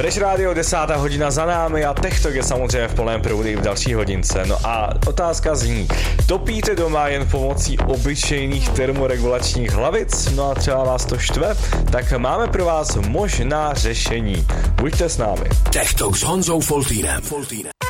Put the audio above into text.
Fresh Radio, 10. hodina za námi a TechTalk je samozřejmě v plném proudu i v další hodince. No a otázka zní, topíte doma jen pomocí obyčejných termoregulačních hlavic? No a třeba vás to štve? Tak máme pro vás možná řešení. Buďte s námi. TechTalk s Honzou Foltýnem.